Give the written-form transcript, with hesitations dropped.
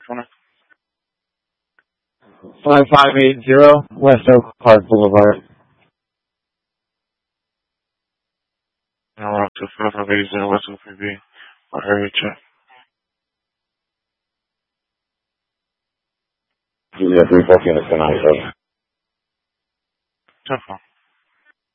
5580 West Oak Park Boulevard. Alright, to 5580 West Oak PB. My area check. Yeah, 314 is tonight, so. 10-4.